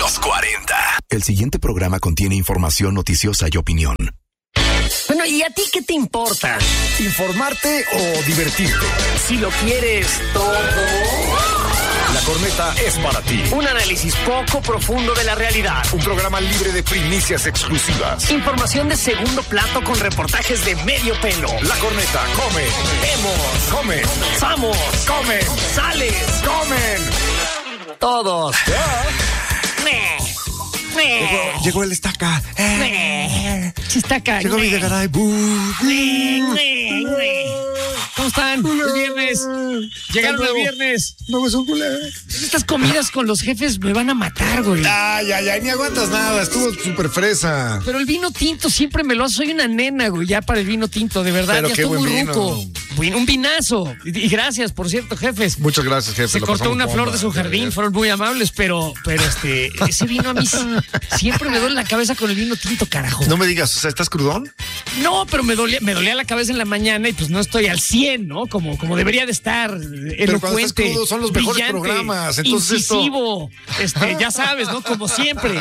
los 40. El siguiente programa contiene información noticiosa y opinión. Bueno, ¿y a ti qué te importa? ¿Informarte o divertirte? Si lo quieres todo. La Corneta es para ti. Un análisis poco profundo de la realidad. Un programa libre de primicias exclusivas. Información de segundo plato con reportajes de medio pelo. La Corneta come. Vemos. Come. Vamos. Come. Sales. Comen. Todos. Llegó el estaca. Chistaca. Llegó mi Garay. ¿Cómo están? El viernes. Llegaron el viernes. No es un culero. Estas comidas con los jefes me van a matar, güey. Ay, ni aguantas nada. Estuvo súper fresa. Pero el vino tinto siempre me lo hace. Soy una nena, güey, ya para el vino tinto, de verdad. Pero ya qué estoy muy buen ruco. vino. Un vinazo. Y gracias, por cierto, jefes. Muchas gracias, jefe. Se cortó una flor de su jardín, fueron muy amables, pero ese vino a mí siempre me duele la cabeza con el vino tinto, carajo. No me digas, o sea, ¿estás crudón? No, pero me dolía la cabeza en la mañana y pues no estoy al 100, ¿no? Como debería de estar, pero cuando estás elocuente, crudo son los mejores brillante, programas. Entonces incisivo, ya sabes, ¿no? Como siempre.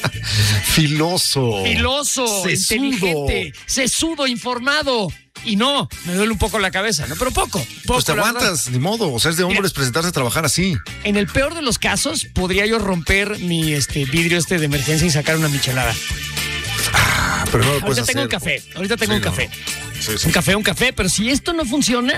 Filoso, sesudo, inteligente, sesudo, informado. Y no, me duele un poco la cabeza, ¿no? Pero poco. Pues te aguantas, ni modo. O sea, es de hombres presentarse a trabajar así. En el peor de los casos, podría yo romper mi vidrio de emergencia y sacar una michelada. Pero no lo puedes hacer. Ahorita tengo un café. Sí. Un café, pero si esto no funciona,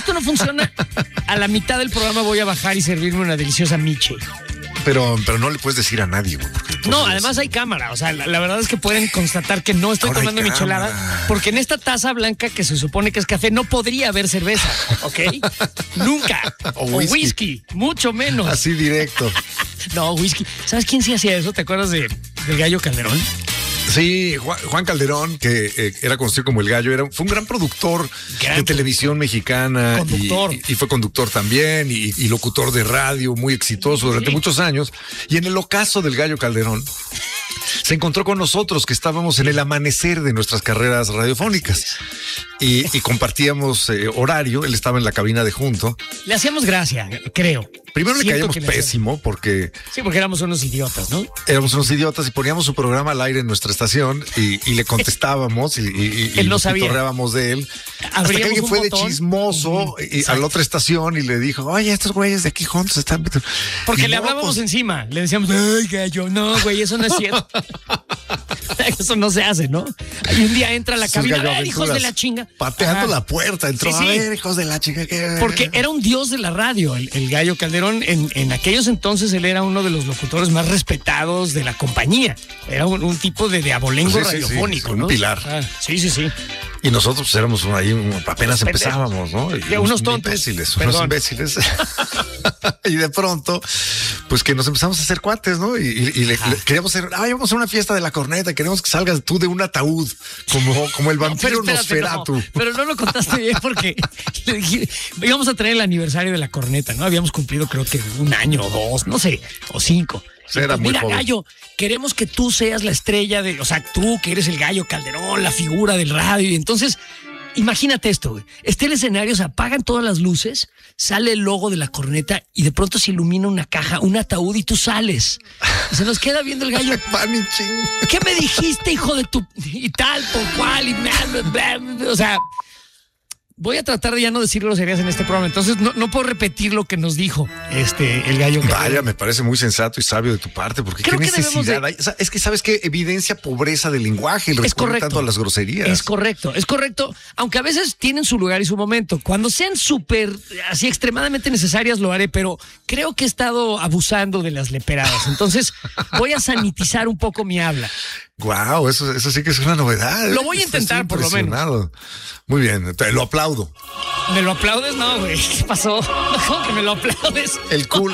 a la mitad del programa voy a bajar y servirme una deliciosa miche. Pero no le puedes decir a nadie, güey. No, además hay cámara. O sea, la verdad es que pueden constatar que no estoy tomando michelada, porque en esta taza blanca que se supone que es café no podría haber cerveza, ¿ok? Nunca. O whisky, mucho menos. Así directo. No, whisky. ¿Sabes quién sí hacía eso? ¿Te acuerdas del Gallo Calderón? Sí, Juan Calderón, que era conocido como El Gallo, fue un gran productor de televisión mexicana. Conductor. Y fue conductor también y locutor de radio, muy exitoso durante muchos años. Y en el ocaso del Gallo Calderón se encontró con nosotros, que estábamos en el amanecer de nuestras carreras radiofónicas y compartíamos horario. Él estaba en la cabina de junto. Le hacíamos gracia, creo. Primero le caíamos pésimo porque... Sí, porque éramos unos idiotas, ¿no? Éramos unos idiotas y poníamos su programa al aire en nuestra estación y le contestábamos y él no sabía. Torreábamos de él. Hasta que alguien fue de chismoso a la otra estación y le dijo, oye, estos güeyes de aquí juntos están... Porque le hablábamos encima. Le decíamos, ay, Gallo, no, güey, eso no es cierto. Eso no se hace, ¿no? Y un día entra a la cabina, a ver, hijos de la chinga. Pateando la puerta, entró, sí. A ver, hijos de la chinga. Porque era un dios de la radio, el Gallo Calderón. En aquellos entonces él era uno de los locutores más respetados de la compañía. Era un tipo de abolengo radiofónico, ¿no? Un pilar. Sí. Y nosotros éramos ahí, apenas empezábamos, ¿no? Y unos tontos. Unos imbéciles. Y de pronto, pues que nos empezamos a hacer cuates, ¿no? Y le queríamos hacer, vamos a hacer una fiesta de la corneta, queremos que salgas tú de un ataúd, como el vampiro Nosferatu. Pero no lo contaste bien porque le dije, íbamos a tener el aniversario de la corneta, ¿no? Habíamos cumplido creo que 1 año o 2, no sé, o 5. Era muy mira, joven. Gallo, queremos que tú seas la estrella tú que eres el Gallo Calderón, la figura del radio. Y entonces, imagínate esto, güey. Está el escenario, se apagan todas las luces, sale el logo de la corneta y de pronto se ilumina una caja, un ataúd y tú sales. Y se nos queda viendo el Gallo. ¿Qué me dijiste, hijo de tu... y tal, por cual, y bla, bla, bla? O sea... Voy a tratar de ya no decir groserías en este programa, entonces no puedo repetir lo que nos dijo el Gallo. Vaya, me parece muy sensato y sabio de tu parte, porque creo qué necesidad hay. O sea, es que sabes que evidencia pobreza del lenguaje, el recurrir tanto a las groserías. Es correcto, aunque a veces tienen su lugar y su momento. Cuando sean súper, así extremadamente necesarias lo haré, pero creo que he estado abusando de las leperadas, entonces voy a sanitizar un poco mi habla. Guau, eso sí que es una novedad. Lo voy a intentar, por lo menos. Muy bien, te lo aplaudo. ¿Me lo aplaudes? No, güey. ¿Qué pasó? ¿Cómo que me lo aplaudes? El cool.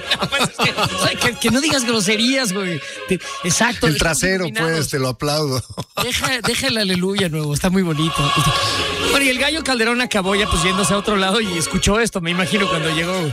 Pues que no digas groserías, güey. Exacto. El trasero, pues, te lo aplaudo. Deja el aleluya nuevo, está muy bonito. Bueno, y el Gallo Calderón acabó ya pues yéndose a otro lado y escuchó esto, me imagino, cuando llegó.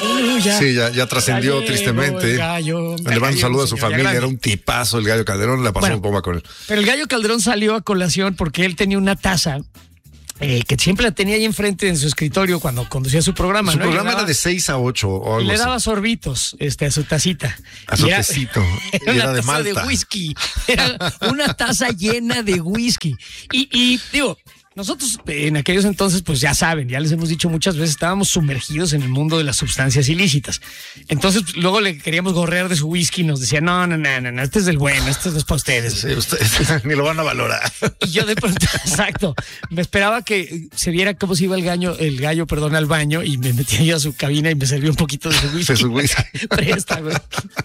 Ya trascendió tristemente. Le mando un saludo a su familia, era un tipazo el Gallo Calderón, la pasó un poco con él. Pero el Gallo Calderón salió a colación porque él tenía una taza que siempre la tenía ahí enfrente en su escritorio cuando conducía su programa. Su ¿no? programa era de 6 a 8 o algo le así. daba sorbitos a su tacita. A su tecito. Era Y era una de taza Malta. de whisky. Era una taza llena de whisky. Y digo, nosotros en aquellos entonces, pues ya saben, ya les hemos dicho muchas veces, estábamos sumergidos en el mundo de las sustancias ilícitas. Entonces, luego le queríamos gorrear de su whisky y nos decía, no, este es del bueno, este no es para ustedes. Sí, ustedes ni lo van a valorar. Y yo de pronto, exacto, me esperaba que se viera cómo se iba el gallo, al baño y me metía yo a su cabina y me servía un poquito de su whisky. De su whisky. Presta, güey.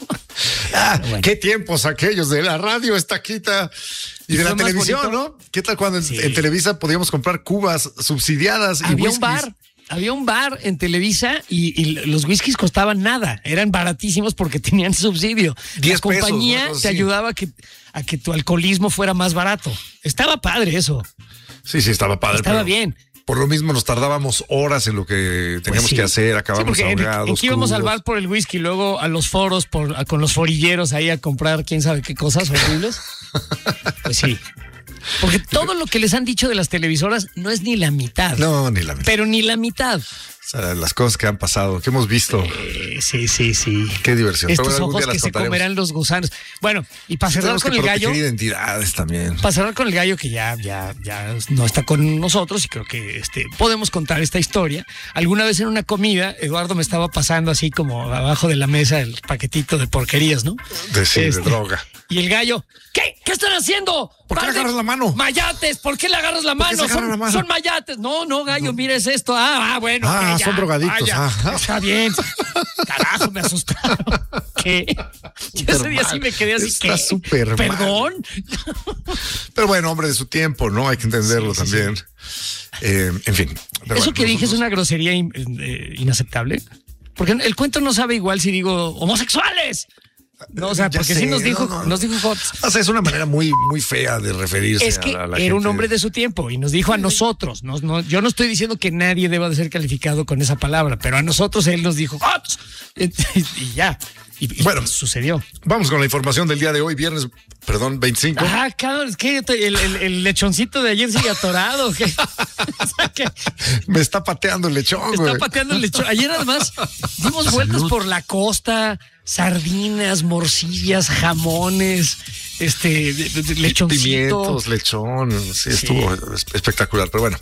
Bueno. Qué tiempos aquellos de la radio, estaquita y de la fue más televisión, bonito. ¿no? ¿Qué tal cuando en Televisa podíamos comprar cubas subsidiadas y Había whiskies? Había un bar en Televisa y los whiskies costaban nada, eran baratísimos porque tenían subsidio. 10 La compañía pesos, te ayudaba a que tu alcoholismo fuera más barato. Estaba padre eso. Sí, estaba padre. Estaba pero bien. Por lo mismo nos tardábamos horas en lo que teníamos Sí. que hacer, acabamos Sí, porque ahogados. en que íbamos al crudos. bar por el whisky, luego a los foros con los forilleros ahí a comprar quién sabe qué cosas horribles. Pues sí. Porque todo lo que les han dicho de las televisoras no es ni la mitad. No, ni la mitad. Pero ni la mitad. O sea, las cosas que han pasado, que hemos visto. Sí. Qué diversión. Pero Estos bueno, algún ojos día las que se contaremos. comerán los gusanos. Bueno, y para cerrar Tenemos con que el gallo. proteger identidades también. Para cerrar con el gallo que ya no está con nosotros y creo que podemos contar esta historia. Alguna vez en una comida, Eduardo me estaba pasando así como abajo de la mesa el paquetito de porquerías, ¿no? De droga. Y el gallo, ¿qué están haciendo? ¿Por qué le agarras la mano? Mayates, ¿por qué le agarras la ¿Por qué mano? se agarra la mano? Son mayates. No, gallo, mira, es esto. Bueno. Ah, ok, son drogadictos. vaya, Ah. Está bien. Carajo, me asustaron. ¿Qué? Yo ese día sí me quedé así. Está ¿qué? súper mal. ¿Perdón? Pero bueno, hombre de su tiempo, ¿no? Hay que entenderlo Sí. también. En fin. Pero Eso bueno, que dije es nosotros- una grosería inaceptable. Porque el cuento no sabe igual si digo homosexuales. No, o sea, Ya porque sé, sí nos dijo no. Jots. O sea, es una manera muy, muy fea de referirse Es que a la era un gente. hombre de su tiempo y nos dijo a nosotros. Yo no estoy diciendo que nadie deba de ser calificado con esa palabra, pero a nosotros él nos dijo Jots. Y ya. Y Bueno. sucedió. Vamos con la información del día de hoy, viernes, 25. Cabrón, es que el lechoncito de ayer sigue atorado. ¿Qué? O sea, que Me está pateando el lechón, está güey. pateando el lechón. Ayer además dimos vueltas por la costa, sardinas, morcillas, jamones, lechoncito. Pimientos, lechón. Sí, estuvo espectacular. Pero bueno,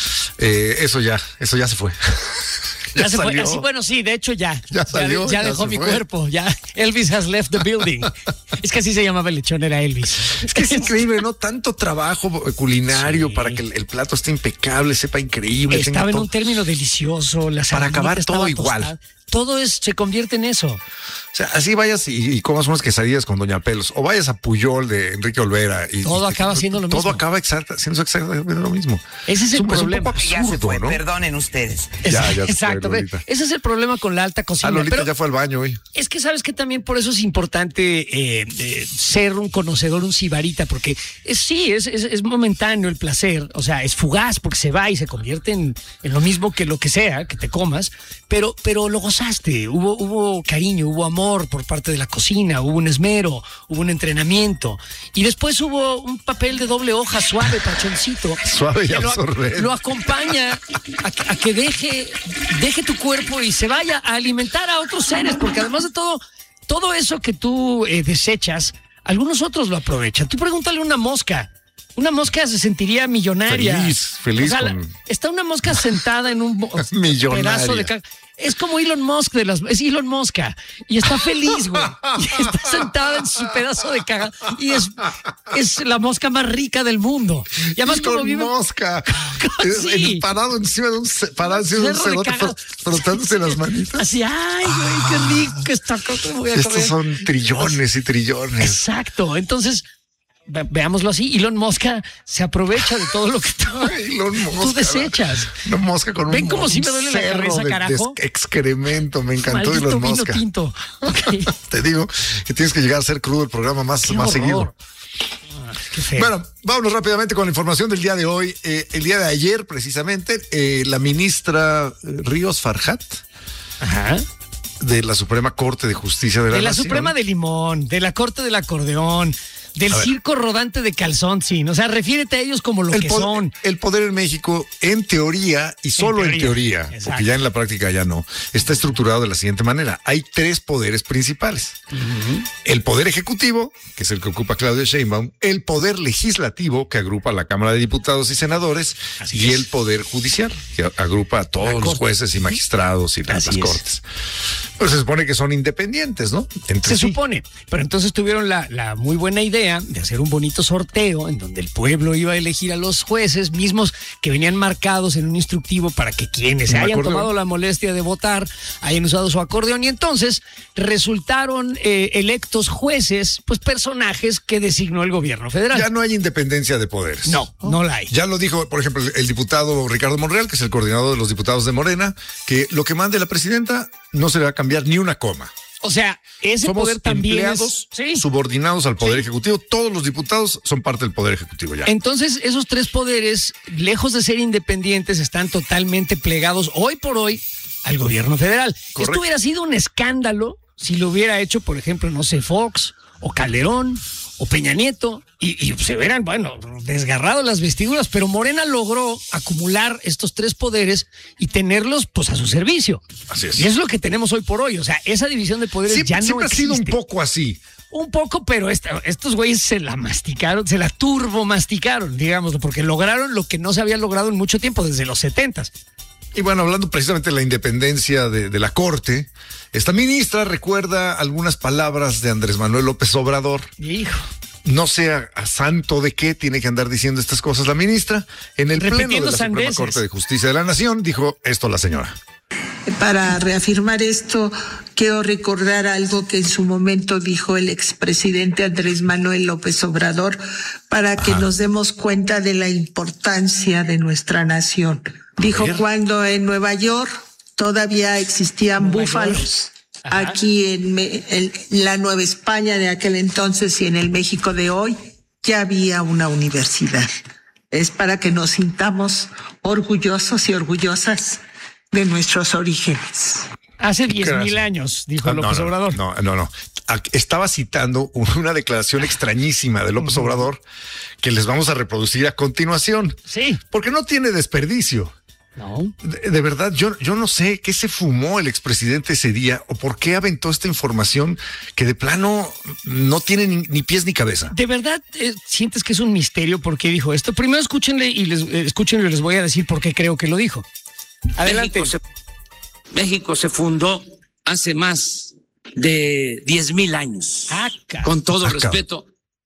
eso ya se fue. Ya se fue. salió. Así, bueno, sí, de hecho ya. Ya salió, Ya ya dejó se mi fue. cuerpo. Ya Elvis has left the building. Es que así se llamaba el lechón, era Elvis. Es que es increíble, ¿no? Tanto trabajo culinario Sí. para que el plato esté impecable, sepa increíble. Estaba tenga en todo. un término delicioso. La Para acabar sardinita todo estaba igual. tostada. Todo se convierte en eso. O sea, así vayas y comas unas quesadillas con Doña Pelos, o vayas a Puyol de Enrique Olvera. Todo acaba siendo lo mismo. Todo acaba siendo exactamente lo mismo. Ese es el un problema. poco Ya se absurdo, fue, ¿no? perdonen ustedes. Ya se fue, Exacto. Lolita. Ese es el problema con la alta cocina. Lolita Pero ya fue al baño hoy. es que sabes que también por eso es importante ser un conocedor, un sibarita, porque es momentáneo el placer, o sea, es fugaz porque se va y se convierte en lo mismo que lo que sea que te comas, pero lo gozaste, hubo cariño, hubo amor por parte de la cocina, hubo un esmero, hubo un entrenamiento y después hubo un papel de doble hoja suave, pachoncito. Suave y que absorbente. lo acompaña a que deje tu cuerpo y se vaya a alimentar a otros seres, porque además de todo eso que tú desechas, algunos otros lo aprovechan. Tú pregúntale a una mosca. Una mosca se sentiría millonaria. Feliz O sea, con- está una mosca sentada en un Millonaria. pedazo de es como Elon Musk es Elon Musk y está feliz, güey. Y está sentada en su pedazo de caga y es la mosca más rica del mundo. Y además como Con vive mosca. Sí. Parado encima de un Cerro de cerote, cagas. frotándose las manitas. Así, ay, güey, qué rico está. ¿Cómo voy a Estos comer? son trillones y trillones. Exacto. Entonces, veámoslo así. Elon Musk se aprovecha de todo lo que Elon tú Musk, desechas. Una mosca con ¿Ven un cómo sí me duele la cerro cabeza, de carajo? excremento. Me encantó Maldito Elon vino Musk. tinto. Ok. Te digo que tienes que llegar a ser crudo el programa más Qué horror. seguido. Qué feo. Bueno, vámonos rápidamente con la información del día de hoy. El día de ayer, precisamente, la ministra Ríos Farhat Ajá. de la Suprema Corte de Justicia de la De la Nación. Suprema de Limón, de la Corte del Acordeón, del circo rodante de Calzoncin. O sea, refiérete a ellos como lo que son. El poder en México, en teoría, y solo en teoría, porque ya en la práctica ya no, está estructurado de la siguiente manera. Hay 3 poderes principales. El poder ejecutivo, que es el que ocupa Claudia Sheinbaum, el poder legislativo, que agrupa a la Cámara de Diputados y Senadores, y el poder judicial, que agrupa a todos los jueces y magistrados y las cortes. Pues se supone que son independientes, ¿no? Se supone, pero entonces tuvieron la muy buena idea de hacer un bonito sorteo en donde el pueblo iba a elegir a los jueces mismos que venían marcados en un instructivo para que quienes se hayan tomado la molestia de votar hayan usado su acordeón, y entonces resultaron electos jueces, pues personajes que designó el gobierno federal. Ya no hay independencia de poderes. No la hay. Ya lo dijo, por ejemplo, el diputado Ricardo Monreal, que es el coordinador de los diputados de Morena, que lo que mande la presidenta no se le va a cambiar ni una coma. O sea, ese Somos poder también empleados subordinados al poder ejecutivo. Todos los diputados son parte del poder ejecutivo ya. Entonces, esos 3 poderes, lejos de ser independientes, están totalmente plegados hoy por hoy al gobierno federal. Correcto. Esto hubiera sido un escándalo si lo hubiera hecho, por ejemplo, no sé, Fox o Calderón o Peña Nieto, y se hubieran, desgarrado las vestiduras, pero Morena logró acumular estos 3 poderes y tenerlos, pues, a su servicio. Así es. Y es lo que tenemos hoy por hoy. O sea, esa división de poderes ya no existe. Siempre ha sido un poco así. Un poco, pero estos güeyes se la masticaron, se la turbomasticaron, digámoslo, porque lograron lo que no se había logrado en mucho tiempo, desde los 70s. Y bueno, hablando precisamente de la independencia de la Corte, esta ministra recuerda algunas palabras de Andrés Manuel López Obrador. Hijo. No sé a santo de qué tiene que andar diciendo estas cosas la ministra. En el pleno de la Suprema Corte de Justicia de la Nación dijo esto la señora. Para reafirmar esto, quiero recordar algo que en su momento dijo el expresidente Andrés Manuel López Obrador para que nos demos cuenta de la importancia de nuestra nación. Dijo cuando en Nueva York todavía existían búfalos. Aquí en la Nueva España de aquel entonces y en el México de hoy ya había una universidad. Es para que nos sintamos orgullosos y orgullosas de nuestros orígenes. Hace 10,000 años, dijo López Obrador. No. Estaba citando una declaración extrañísima de López Obrador que les vamos a reproducir a continuación. Sí. Porque no tiene desperdicio. No. De verdad, yo no sé qué se fumó el expresidente ese día o por qué aventó esta información que de plano no tiene ni pies ni cabeza. De verdad, sientes que es un misterio por qué dijo esto. Primero escúchenle y les voy a decir por qué creo que lo dijo. Adelante. México se fundó hace más de 10,000 años. Con todo respeto,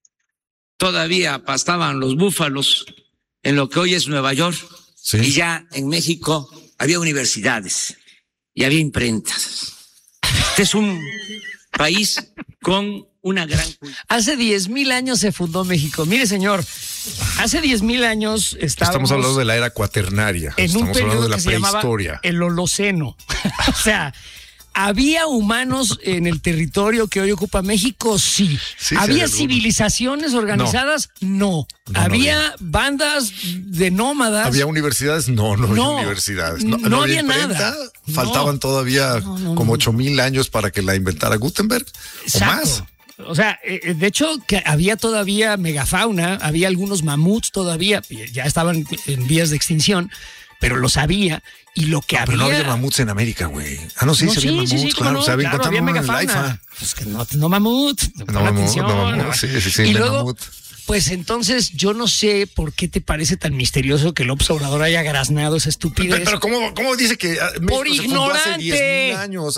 todavía pastaban los búfalos en lo que hoy es Nueva York. Sí. Y ya en México había universidades y había imprentas. Este es un país con una gran cultura. Hace 10,000 años se fundó México. Mire, señor, hace 10,000 años estamos hablando de la era cuaternaria. Estamos hablando de la prehistoria. El Holoceno. O sea, ¿había humanos en el territorio que hoy ocupa México? Sí. ¿Había civilizaciones organizadas? No. ¿Había bandas de nómadas? ¿Había universidades? No había universidades. No había nada. Faltaban todavía como 8,000 años para que la inventara Gutenberg. Exacto. O más. O sea, de hecho, que había todavía megafauna, había algunos mamuts todavía, ya estaban en vías de extinción, pero los había. Y lo que había. Pero no había mamuts en América, güey. Sí, había mamuts, sí, claro. No, se había encontrado había megafauna. Pues que no mamut. No mamut. Sí, y luego, mamut. Pues entonces yo no sé por qué te parece tan misterioso que López Obrador haya graznado esa estupidez. Pero ¿cómo dice que por ignorante, hace 10,000 años?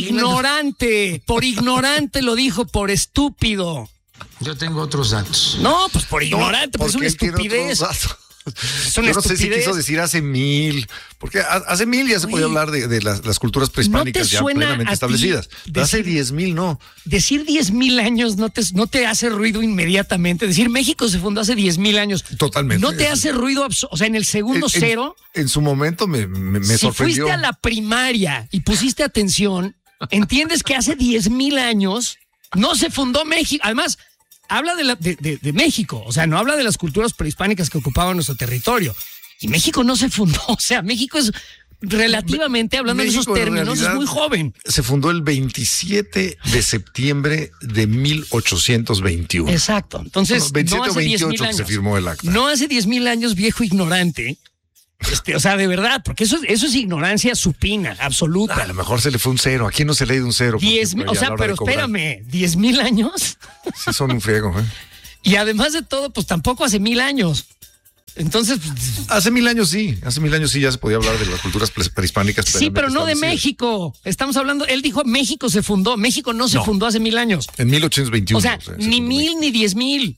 Por ignorante lo dijo, por estúpido. Yo tengo otros datos. No, pues por ignorante, pues es una estupidez. Yo no sé si quiso decir hace 1000, porque hace 1000 ya se podía hablar de las culturas prehispánicas ya plenamente establecidas. Pero hace 10,000 no. Decir 10,000 años no te hace ruido inmediatamente. Decir México se fundó hace 10,000 años. Totalmente. No te hace ruido, o sea, en el segundo cero. En su momento me sorprendió. Si fuiste a la primaria y pusiste atención, entiendes que hace 10,000 años no se fundó México. Además, habla de México, o sea, no habla de las culturas prehispánicas que ocupaban nuestro territorio. Y México no se fundó, o sea, México es relativamente, hablando México, en esos términos, es muy joven. Se fundó el 27 de septiembre de 1821. Exacto. Entonces, Bueno, 27 no hace o 28 10,000 que años. se firmó el acta. No hace 10,000 años, viejo ignorante. O sea, de verdad, porque eso es ignorancia supina, absoluta. A lo mejor se le fue un cero. ¿A quién no se le ha ido un cero? O sea, pero espérame, 10,000 años. Sí, son un friego, ¿eh? Y además de todo, pues tampoco hace 1,000 años. Entonces. Hace 1,000 años sí ya se podía hablar de las culturas prehispánicas. Sí, pero no de México. Estamos hablando, él dijo México se fundó. México no se fundó hace 1,000 años. En 1821. O sea, ni 1,000 ni 10,000.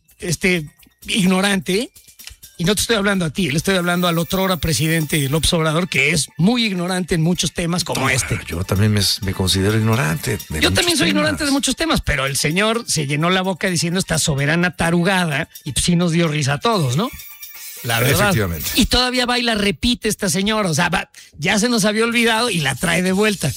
Ignorante. Y no te estoy hablando a ti, le estoy hablando al otrora presidente López Obrador, que es muy ignorante en muchos temas como este. Yo también me considero ignorante. Yo también soy ignorante de muchos temas, pero el señor se llenó la boca diciendo esta soberana tarugada y pues sí nos dio risa a todos, ¿no? La verdad. Efectivamente. Y todavía va y la repite esta señora, o sea, ya se nos había olvidado y la trae de vuelta.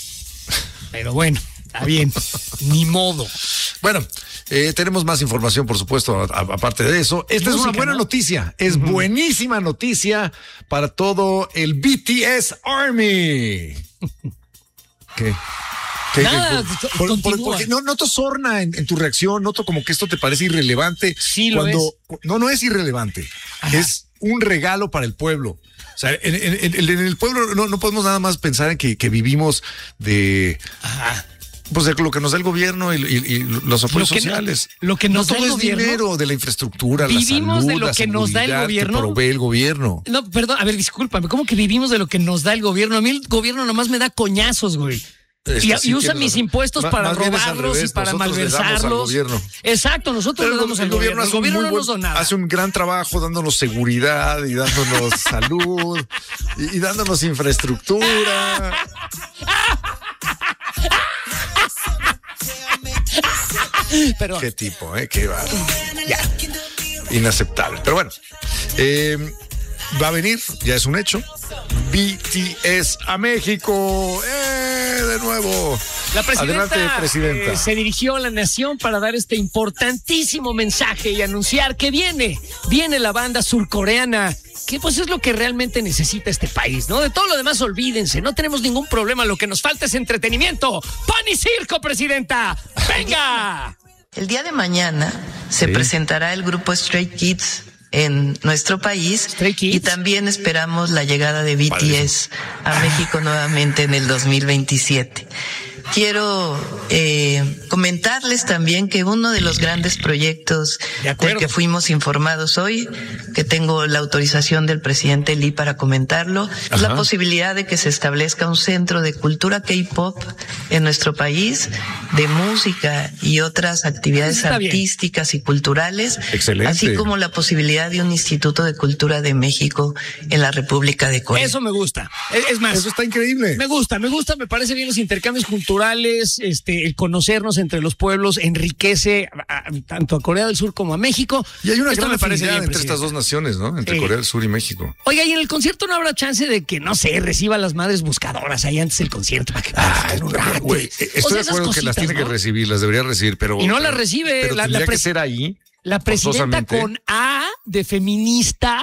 Pero bueno, está bien, ni modo. Bueno, tenemos más información, por supuesto, aparte de eso. Esta es una buena noticia, es buenísima noticia para todo el BTS Army. ¿Qué? Nada, porque noto sorna en tu reacción, noto como que esto te parece irrelevante. Sí, lo es. No es irrelevante, es un regalo para el pueblo. O sea, en el pueblo no podemos nada más pensar en que vivimos de... Ajá. Pues de lo que nos da el gobierno y los apoyos sociales. Lo que nos da el gobierno. gobierno. Todo es dinero, de la infraestructura, la salud, vivimos de lo que nos da el gobierno. Que provee el gobierno. No, perdón, a ver, discúlpame. ¿Cómo que vivimos de lo que nos da el gobierno? A mí el gobierno nomás me da coñazos, güey. Y usa mis impuestos para robarlos y para malversarlos. Exacto, nosotros le damos al gobierno. El gobierno no nos da nada. Hace un gran trabajo dándonos seguridad y dándonos salud y dándonos infraestructura. Pero, qué tipo, qué bárbaro. Ya. Inaceptable. Pero bueno, va a venir, ya es un hecho. BTS a México. De nuevo. La presidenta, adelante, presidenta. Se dirigió a la nación para dar este importantísimo mensaje y anunciar que viene la banda surcoreana, que pues es lo que realmente necesita este país, ¿no? De todo lo demás olvídense, no tenemos ningún problema, lo que nos falta es entretenimiento. ¡Pan y circo, presidenta! ¡Venga! El día de mañana se presentará el grupo Stray Kids en nuestro país y también esperamos la llegada de BTS a México nuevamente en el 2027. Quiero comentarles también que uno de los grandes proyectos del que fuimos informados hoy, que tengo la autorización del presidente Lee para comentarlo, es la posibilidad de que se establezca un centro de cultura K-pop en nuestro país, de música y otras actividades artísticas y culturales, así como la posibilidad de un Instituto de Cultura de México en la República de Corea. Eso me gusta. Es más, eso está increíble. Me gusta, me parece bien los intercambios culturales, el conocernos entre los pueblos enriquece tanto a Corea del Sur como a México. Y hay una gran afinidad entre estas dos naciones, ¿no? Entre Corea del Sur y México. Oiga, y en el concierto no habrá chance de que, no sé, reciba a las madres buscadoras ahí antes del concierto para que un rato. Güey, estoy de acuerdo que las tiene que recibir, las debería recibir, pero... Y no las recibe. Pero tendría que ser ahí. La presidenta con A de feminista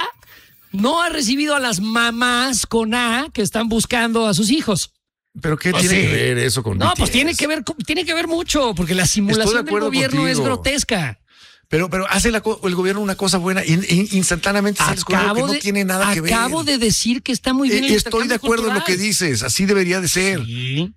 no ha recibido a las mamás con A que están buscando a sus hijos. ¿Pero qué tiene que ver eso con No, BTS? pues tiene que ver mucho, porque la simulación del gobierno es grotesca. Pero hace el gobierno una cosa buena y instantáneamente se descubre que no tiene nada que ver. Acabo de decir que está muy bien el estoy de acuerdo en lo que dices, así debería de ser. Sí.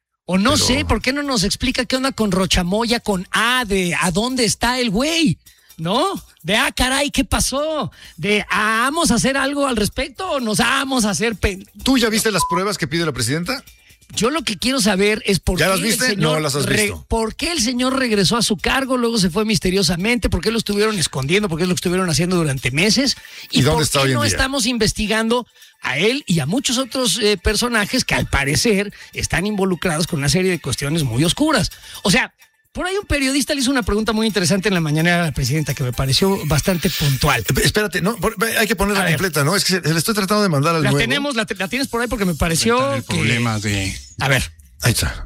O no sé, ¿por qué no nos explica qué onda con Rochamoya, con A, de a dónde está el güey? ¿No? De caray, ¿qué pasó? De ¿vamos a hacer algo al respecto o nos vamos a hacer... ¿Tú ya viste las pruebas que pide la presidenta? Yo lo que quiero saber es por qué ¿Ya las viste? el señor no las has visto. ¿Por qué el señor regresó a su cargo, luego se fue misteriosamente? ¿Por qué lo estuvieron escondiendo? ¿Por qué lo estuvieron haciendo durante meses? ¿Y dónde por está qué hoy en no día? estamos investigando a él y a muchos otros personajes que al parecer están involucrados con una serie de cuestiones muy oscuras? O sea, por ahí un periodista le hizo una pregunta muy interesante en la mañana a la presidenta que me pareció bastante puntual. Espérate, no, hay que ponerla completa, ¿no? Es que se le estoy tratando de mandar al nuevo. La tienes por ahí porque me pareció el problema de... A ver. Ahí está.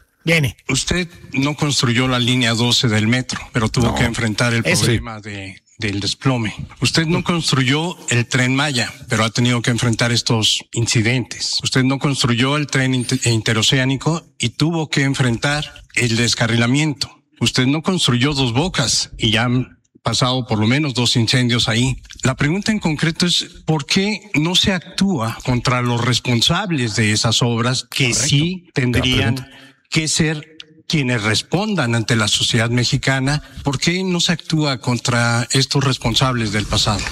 Viene. Usted no construyó la línea 12 del metro, pero tuvo que enfrentar el problema de del desplome. Usted no construyó el Tren Maya, pero ha tenido que enfrentar estos incidentes. Usted no construyó el tren interoceánico y tuvo que enfrentar el descarrilamiento. Usted no construyó Dos Bocas y ya han pasado por lo menos 2 incendios ahí. La pregunta en concreto es ¿por qué no se actúa contra los responsables de esas obras que sí tendrían que ser quienes respondan ante la sociedad mexicana? ¿Por qué no se actúa contra estos responsables del pasado?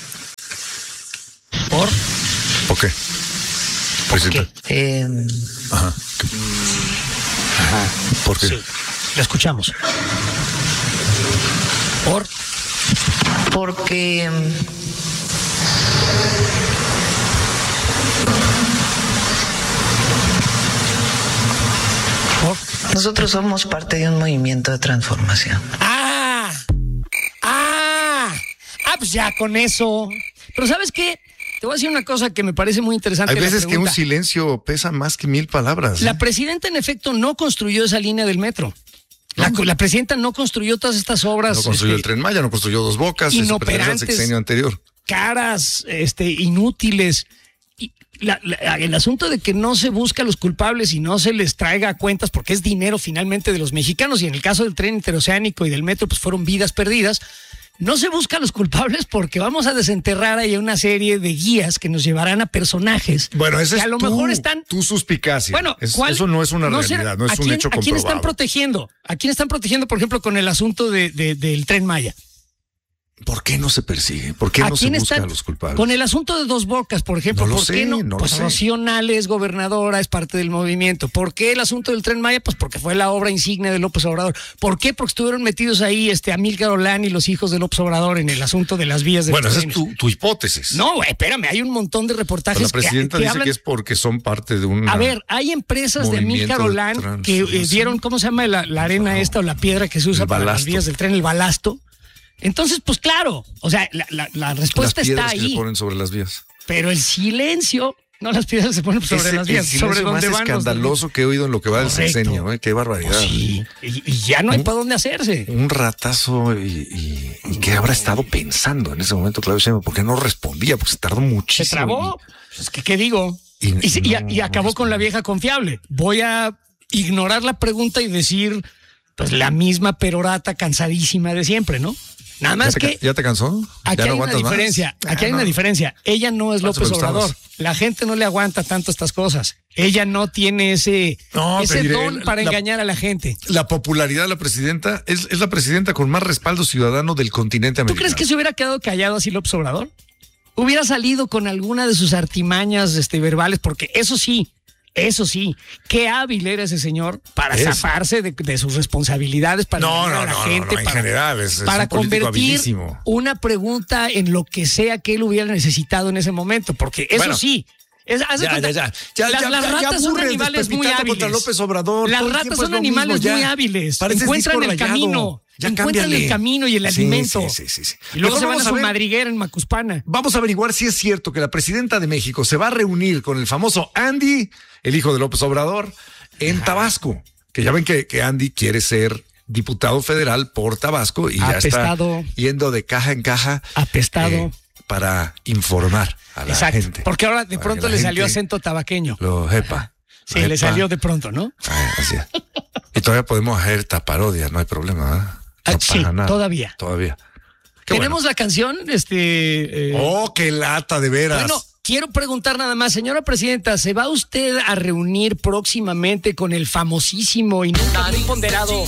¿Por qué? Presidente. ¿Por qué? Sí, la escuchamos. Porque nosotros somos parte de un movimiento de transformación. Pues ya con eso. Pero ¿sabes qué? Te voy a decir una cosa que me parece muy interesante. Hay veces que un silencio pesa más que 1000 palabras. La presidenta, en efecto, no construyó esa línea del metro. La presidenta no construyó todas estas obras. No construyó el Tren Maya, no construyó Dos Bocas. Inoperantes, el sexenio anterior. Caras, inútiles. Y el asunto de que no se busca a los culpables y no se les traiga a cuentas porque es dinero finalmente de los mexicanos, y en el caso del tren interoceánico y del metro pues fueron vidas perdidas. No se busca a los culpables porque vamos a desenterrar ahí una serie de guías que nos llevarán a personajes. Bueno, ese que es a lo mejor están. Tu suspicacia. Bueno, eso no es una realidad, no es un hecho comprobado. ¿A quién están protegiendo? ¿A quién están protegiendo, por ejemplo, con el asunto del Tren Maya? ¿Por qué no se persigue? ¿Por qué no se busca a los culpables? Con el asunto de Dos Bocas, por ejemplo, ¿por qué no? Pues Rocío Nale es gobernadora, es parte del movimiento. ¿Por qué el asunto del Tren Maya? Pues porque fue la obra insignia de López Obrador. ¿Por qué? Porque estuvieron metidos ahí Amílcar Olán y los hijos de López Obrador en el asunto de las vías de Bueno, esa es tu hipótesis. No, espérame, hay un montón de reportajes. Pero la presidenta dice que es porque son parte de un. A ver, hay empresas de Amílcar Olán que dieron, ¿cómo se llama la arena esta o la piedra que se usa para las vías del tren? El balasto. Entonces, pues claro, o sea, la respuesta está ahí. Que se ponen sobre las vías. Pero el silencio, no las piedras que se ponen sobre las vías, sobre donde van. Es escandaloso que he oído en lo que va del sexenio, qué barbaridad. Sí, y ya no hay para dónde hacerse. Un ratazo y que habrá estado pensando en ese momento Claudia Sheinbaum, porque no respondía, porque se tardó muchísimo. Se trabó. Es que, ¿qué digo? Y acabó con la vieja confiable. Voy a ignorar la pregunta y decir, pues, la misma perorata cansadísima de siempre, ¿no? Nada más que. ¿Ya te cansó? Aquí hay una diferencia. Aquí hay una diferencia. Ella no es López Obrador. La gente no le aguanta tanto estas cosas. Ella no tiene ese don para engañar a la gente. La popularidad de la presidenta es la presidenta con más respaldo ciudadano del continente americano. ¿Tú crees que se hubiera quedado callado así López Obrador? Hubiera salido con alguna de sus artimañas verbales, porque eso sí, qué hábil era ese señor para zafarse de sus responsabilidades, para engañar a la gente, en general es para convertir habilísimo. Una pregunta en lo que sea que él hubiera necesitado en ese momento, porque eso sí. Las ratas son animales muy hábiles. Contra López Obrador. Las ratas son animales muy hábiles. Encuentran el camino. Encuentran el camino y el alimento. Sí. Y luego se van a su madriguera en Macuspana. Vamos a averiguar si es cierto que la presidenta de México se va a reunir con el famoso Andy, el hijo de López Obrador, en Tabasco. Que ya ven que Andy quiere ser diputado federal por Tabasco y ya está yendo de caja en caja. Apestado. Para informar a la gente. Porque ahora de pronto le salió acento tabaqueño. Lo jepa. Sí, le salió de pronto, ¿no? Así es. Y todavía podemos hacer esta parodia, no hay problema, ¿verdad? No pasa nada. Todavía. Tenemos la canción, Oh, qué lata, de veras. Bueno, quiero preguntar nada más, señora presidenta, ¿se va usted a reunir próximamente con el famosísimo y nunca muy ponderado?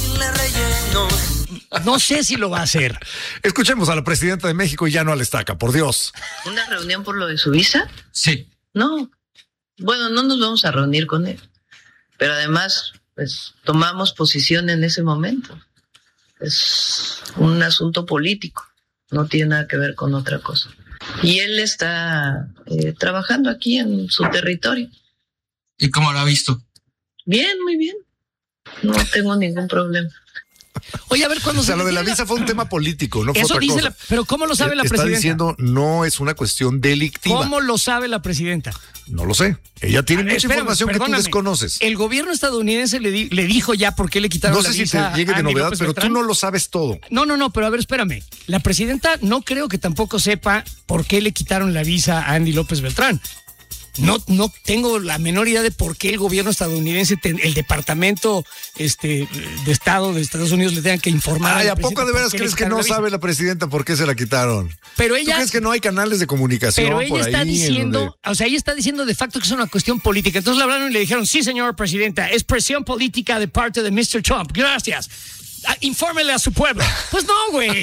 No sé si lo va a hacer. Escuchemos a la presidenta de México y ya no al Estaca, por Dios. ¿Una reunión por lo de su visa? Sí. No. Bueno, no nos vamos a reunir con él. Pero además, pues, tomamos posición en ese momento. Es un asunto político. No tiene nada que ver con otra cosa. Y él está trabajando aquí en su territorio. ¿Y cómo lo ha visto? Bien, muy bien. No tengo ningún problema. Oye, a ver, cuando lo de la visa fue un tema político, no fue eso otra dice cosa. Pero ¿cómo lo sabe la presidenta? Está diciendo no es una cuestión delictiva. ¿Cómo lo sabe la presidenta? No lo sé. Ella tiene mucha información que tú desconoces. El gobierno estadounidense le dijo ya por qué le quitaron la visa. No sé si te llegue de novedad, pero tú no lo sabes todo. No, pero a ver, espérame. La presidenta no creo que tampoco sepa por qué le quitaron la visa a Andy López Beltrán. No tengo la menor idea de por qué el gobierno estadounidense, el departamento de Estado de Estados Unidos le tengan que informar. Ay, ¿a poco de veras crees que no sabe la presidenta por qué se la quitaron? Pero ella, ¿tú crees que no hay canales de comunicación? Pero ella por está ahí diciendo, ella está diciendo de facto que es una cuestión política. Entonces le hablaron y le dijeron, sí, señora presidenta, es presión política de parte de Mr. Trump. Gracias. Infórmele a su pueblo. Pues no, güey.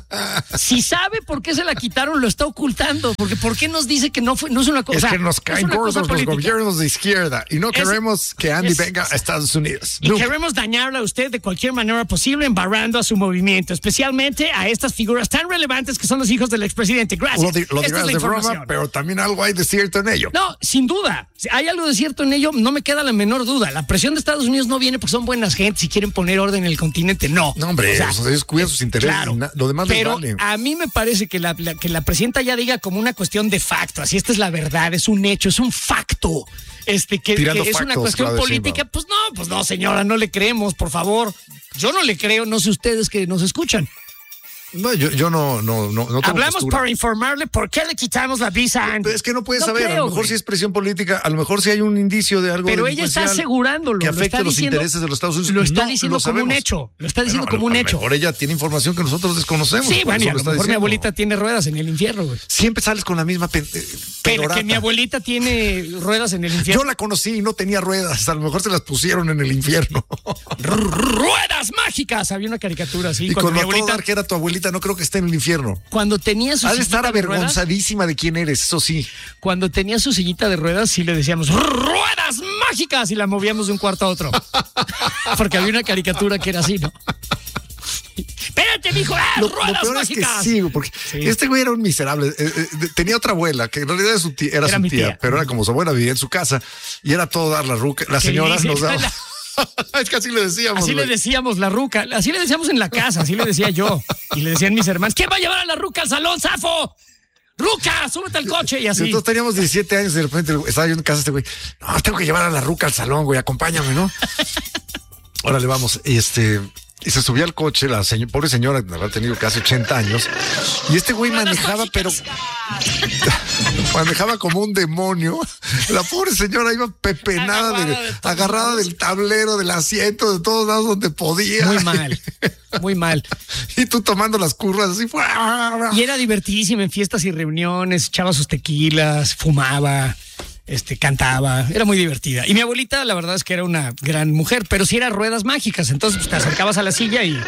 Si sabe por qué se la quitaron, lo está ocultando. Porque ¿por qué nos dice que no es una cosa? Es que nos caen gordos los gobiernos de izquierda y no queremos que Andy venga a Estados Unidos. Y queremos dañarla a usted de cualquier manera posible, embarrando a su movimiento, especialmente a estas figuras tan relevantes que son los hijos del expresidente. Gracias. Lo dirás de broma, pero también algo hay de cierto en ello. No, sin duda. Si hay algo de cierto en ello, no me queda la menor duda. La presión de Estados Unidos no viene porque son buenas gentes y quieren poner orden en el continente. No, hombre, ellos cuidan sus intereses. Claro, lo demás les vale. A mí me parece que la presidenta ya diga como una cuestión de facto. Así, esta es la verdad, es un hecho, es un facto. Que es una cuestión política. Pues no, señora, no le creemos, por favor. Yo no le creo, no sé ustedes que nos escuchan. No, yo no tengo hablamos postura. para informarle por qué le quitamos la visa a Andy. Es que no puedes saber, a lo mejor si es presión política, a lo mejor si hay un indicio de algo. Pero ella está asegurándolo. Que afecte los intereses de los Estados Unidos. Lo está diciendo como un hecho. Lo está diciendo como un hecho. A lo mejor ella tiene información que nosotros desconocemos. Sí, bueno, y a lo mejor mi abuelita tiene ruedas en el infierno, güey. Siempre sales con la misma pero que mi abuelita tiene ruedas en el infierno. Yo la conocí y no tenía ruedas. A lo mejor se las pusieron en el infierno. ¡Ruedas mágicas! Había una caricatura así. Y con mi abuelita, que era tu abuelita, no creo que esté en el infierno. Cuando tenía su ha de estar avergonzadísima de quién eres, eso sí. Cuando tenía su sillita de ruedas, sí le decíamos ¡ruedas mágicas! Y la movíamos de un cuarto a otro. Porque había una caricatura que era así, ¿no? Espérate, mijo, lo ruedas peor mágicas. Es que sí, porque este güey era un miserable. Tenía otra abuela, que en realidad era su tía, pero era como su abuela, vivía en su casa y era todo dar la ruca. La señora nos daba. Es que así le decíamos. Así le decíamos la ruca. Así le decíamos en la casa, así le decía yo. Y le decían mis hermanos, ¿quién va a llevar a la ruca al salón, zafo? ¡Ruca, súbete al coche! Y así. Entonces teníamos 17 años y de repente estaba yo en casa este güey. No, tengo que llevar a la ruca al salón, güey, acompáñame, ¿no? Órale, vamos. Y se subía al coche, la pobre señora, habrá tenido casi 80 años. Y este güey manejaba, pero manejaba como un demonio. La pobre señora iba pepenada, agarrada del tablero, del asiento, de todos lados donde podía. Muy mal, muy mal. Y tú tomando las curvas así. Y era divertidísima en fiestas y reuniones, echaba sus tequilas, fumaba. Cantaba, era muy divertida. Y mi abuelita, la verdad es que era una gran mujer, pero sí era ruedas mágicas. Entonces pues, te acercabas a la silla y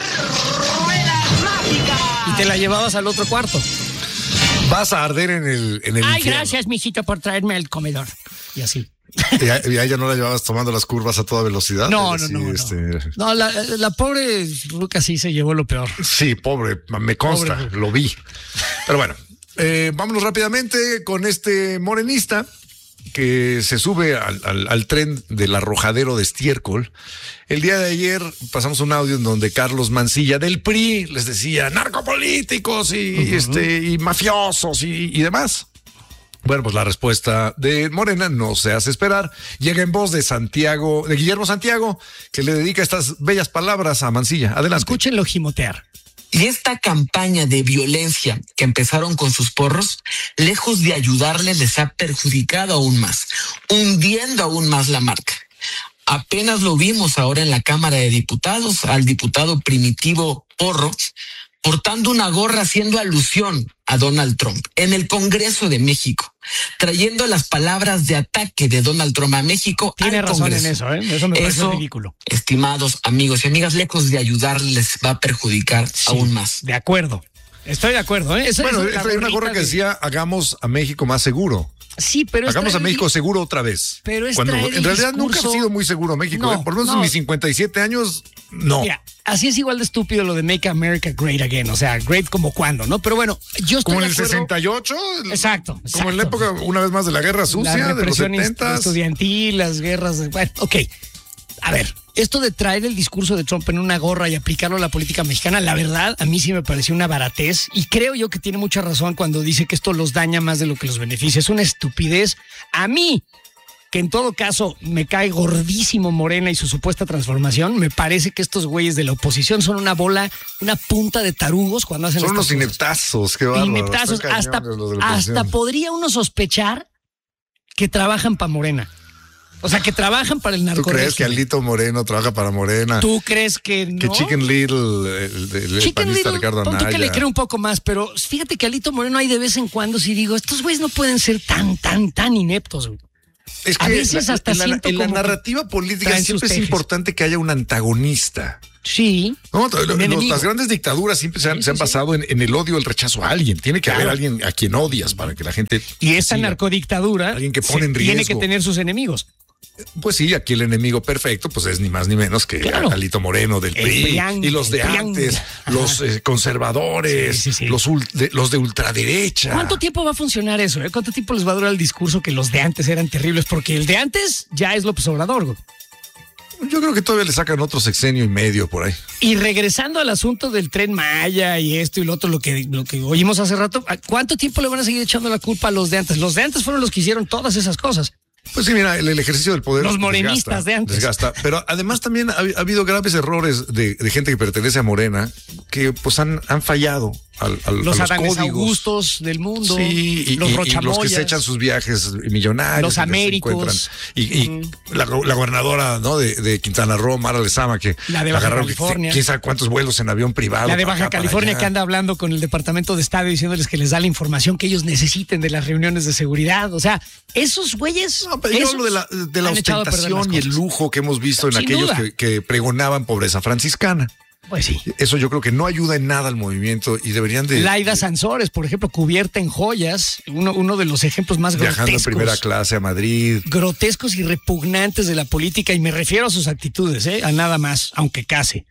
te la llevabas al otro cuarto. Vas a arder en el Ay, infierno. Gracias, mijito, por traerme al comedor. Y así. ¿Y a ella no la llevabas tomando las curvas a toda velocidad? No. No, la pobre ruca sí se llevó lo peor. Sí, pobre, me consta, pobre. Lo vi. Pero bueno, vámonos rápidamente con este morenista que se sube al tren del arrojadero de estiércol. El día de ayer pasamos un audio en donde Carlos Mancilla del PRI les decía narcopolíticos y mafiosos y demás. Bueno, pues la respuesta de Morena no se hace esperar. Llega en voz de Guillermo Santiago, que le dedica estas bellas palabras a Mancilla. Adelante. Escúchenlo gimotear. Y esta campaña de violencia que empezaron con sus porros, lejos de ayudarles, les ha perjudicado aún más, hundiendo aún más la marca. Apenas lo vimos ahora en la Cámara de Diputados, al diputado Primitivo Porro, portando una gorra haciendo alusión a Donald Trump en el Congreso de México, trayendo las palabras de ataque de Donald Trump a México. Tiene razón Congreso. en eso, Eso me parece ridículo. Estimados amigos y amigas, lejos de ayudarles, va a perjudicar aún más. De acuerdo. Estoy de acuerdo, Bueno, hay una gorra que decía, hagamos a México más seguro. Sí, pero hagamos a México seguro otra vez. Pero es cuando en realidad nunca ha sido muy seguro México. No, por lo menos en mis 57 años, no. Mira, así es igual de estúpido lo de Make America Great Again. O sea, great como cuando, ¿no? Pero bueno, yo estoy como de en el acuerdo. 68. Exacto. Como en la época, una vez más, de la Guerra Sucia, la de los represión 70. estudiantil, las guerras. Bueno, ok. A ver, esto de traer el discurso de Trump en una gorra y aplicarlo a la política mexicana, la verdad, a mí sí me pareció una baratez y creo yo que tiene mucha razón cuando dice que esto los daña más de lo que los beneficia. Es una estupidez. A mí, que en todo caso me cae gordísimo Morena y su supuesta transformación, me parece que estos güeyes de la oposición son una punta de tarugos cuando hacen son estas unos ineptazos, qué bárbaro. Ineptazos. Hasta podría uno sospechar que trabajan para Morena. O sea, que trabajan para el narcotráfico. ¿Tú crees que Alito Moreno trabaja para Morena? ¿Tú crees que no? Que Chicken Little, el panista Ricardo Anaya. Que le creo un poco más, pero fíjate que Alito Moreno hay de vez en cuando si digo, estos güeyes no pueden ser tan ineptos, güey. Es que a veces hasta siento en la como narrativa política siempre es importante que haya un antagonista. Sí. No, las grandes dictaduras siempre se han basado en el odio, el rechazo a alguien. Tiene que haber alguien a quien odias para que la gente. Y esta narcodictadura alguien que pone en riesgo. Tiene que tener sus enemigos. Pues sí, aquí el enemigo perfecto pues es ni más ni menos que Alito Moreno del PRI y los de antes, los conservadores, los de ultraderecha. ¿Cuánto tiempo va a funcionar eso? ¿Cuánto tiempo les va a durar el discurso que los de antes eran terribles? Porque el de antes ya es López Obrador, güey. Yo creo que todavía le sacan otro sexenio y medio por ahí. Y regresando al asunto del Tren Maya y esto y lo otro, lo que oímos hace rato, ¿cuánto tiempo le van a seguir echando la culpa a los de antes? Los de antes fueron los que hicieron todas esas cosas. Pues sí, mira, el ejercicio del poder. Los morenistas de antes. Desgasta. Pero además también ha habido graves errores de gente que pertenece a Morena que pues han fallado a los Adames códigos. Augustos del mundo. Sí, y los que se echan sus viajes millonarios. Los Américos. Y la gobernadora, ¿no? de Quintana Roo, Mara Lezama, que la de Baja California. Quién sabe cuántos vuelos en avión privado. La de Baja California que anda hablando con el Departamento de Estado diciéndoles que les da la información que ellos necesiten de las reuniones de seguridad. O sea, esos güeyes. No, pero yo hablo de la ostentación y el lujo que hemos visto en aquellos que pregonaban pobreza franciscana. Pues sí. Eso yo creo que no ayuda en nada al movimiento y deberían de... Laida Sansores, por ejemplo, cubierta en joyas, uno de los ejemplos más viajando grotescos. Viajando en primera clase a Madrid. Grotescos y repugnantes de la política, y me refiero a sus actitudes, a nada más, aunque case.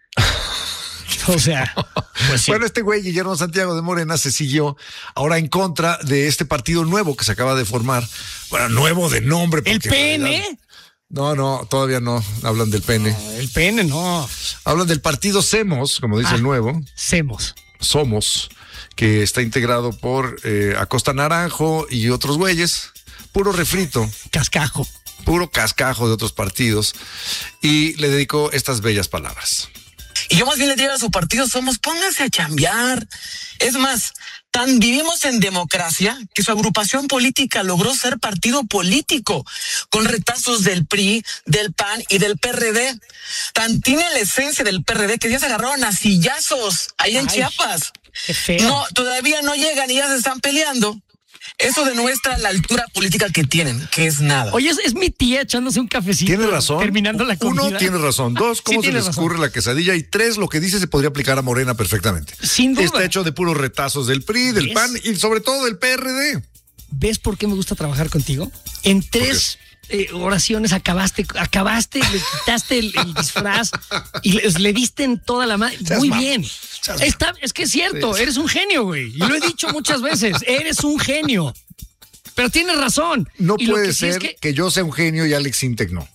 O sea, pues sí. Bueno, este güey, Guillermo Santiago de Morena, se siguió ahora en contra de este partido nuevo que se acaba de formar. Bueno, nuevo de nombre. ¿El PN? No, todavía no hablan del PN. No, el PN no. Hablan del partido Semos, como dice el nuevo. Somos, que está integrado por Acosta Naranjo y otros güeyes. Puro refrito. Cascajo. Puro cascajo de otros partidos. Y le dedicó estas bellas palabras. Y yo más bien le digo a su partido Somos, pónganse a chambear. Es más, tan vivimos en democracia que su agrupación política logró ser partido político, con retazos del PRI, del PAN y del PRD. Tan tiene la esencia del PRD que ya se agarraron a sillazos ahí en Chiapas. Qué feo. No, todavía no llegan y ya se están peleando. Eso demuestra la altura política que tienen, que es nada. Oye, es mi tía echándose un cafecito. Tiene razón. Terminando la comida. Uno, tiene razón. Dos, ¿cómo se les ocurre la quesadilla? Y tres, lo que dice se podría aplicar a Morena perfectamente. Sin duda. Está hecho de puros retazos del PRI, del PAN y sobre todo del PRD. ¿Ves por qué me gusta trabajar contigo? En 3 oraciones acabaste, le quitaste el disfraz y le diste en toda la madre. Muy bien. Es que es cierto, eres un genio, güey. Y lo he dicho muchas veces, eres un genio. Pero tienes razón. No puede ser que yo sea un genio y Alex Intec no.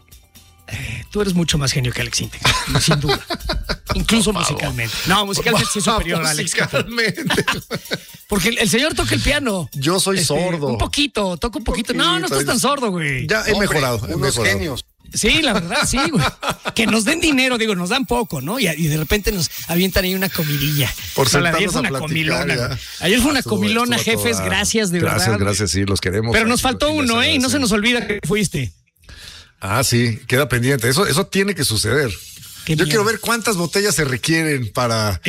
Tú eres mucho más genio que Alex Intec, sin duda. Incluso musicalmente. No, musicalmente sí es superior a Alex. Musicalmente. Porque el señor toca el piano. Yo soy sordo. Un poquito, toco un poquito. No estás tan sordo, güey. Ya he mejorado. Unos genios. Sí, la verdad, sí, güey. Que nos den dinero, nos dan poco, ¿no? Y de repente nos avientan ahí una comidilla. Por sentarnos ayer fue una comilona. Ayer fue una comilona, jefes, gracias, de verdad. Gracias, sí, los queremos. Pero nos faltó uno, y no se nos olvida que fuiste. Ah, sí, queda pendiente. Eso tiene que suceder. Yo quiero ver cuántas botellas se requieren para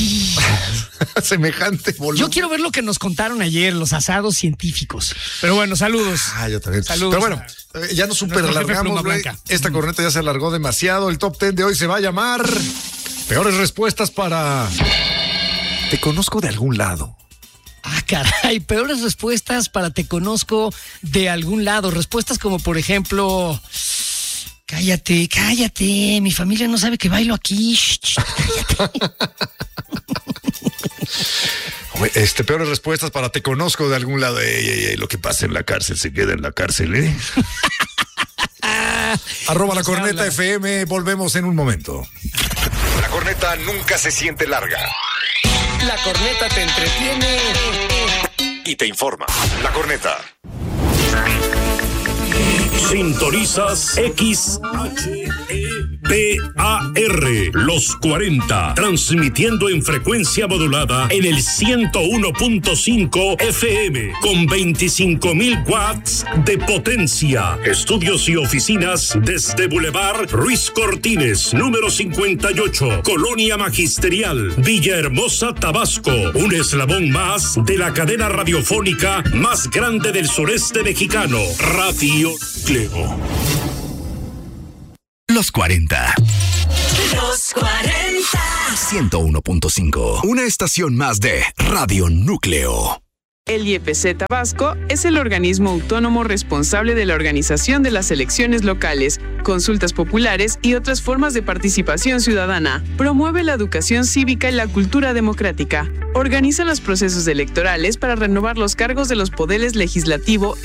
semejante volumen. Yo quiero ver lo que nos contaron ayer, los asados científicos. Pero bueno, saludos. Yo también. Saludos. Pero bueno, ya nos super alargamos, güey. Esta corneta ya se alargó demasiado. El top 10 de hoy se va a llamar Peores respuestas para Te conozco de algún lado. Caray, peores respuestas para te conozco de algún lado. Respuestas como, por ejemplo, cállate, mi familia no sabe que bailo aquí. Cállate. Peores respuestas para te conozco de algún lado. Lo que pasa en la cárcel se queda en la cárcel, ¿eh? @ La Corneta FM. Volvemos en un momento. La corneta nunca se siente larga. La corneta te entretiene Y te informa. La Corneta. Sintonizas XHEPAR, los 40, transmitiendo en frecuencia modulada en el 101.5 FM, con 25.000 watts de potencia. Estudios y oficinas desde Boulevard Ruiz Cortines, número 58, Colonia Magisterial, Villahermosa, Tabasco. Un eslabón más de la cadena radiofónica más grande del sureste mexicano, Radio Núcleo. Los 40. Los 40. 101.5. Una estación más de Radio Núcleo. El IEPC Tabasco es el organismo autónomo responsable de la organización de las elecciones locales, consultas populares y otras formas de participación ciudadana. Promueve la educación cívica y la cultura democrática. Organiza los procesos electorales para renovar los cargos de los poderes legislativo,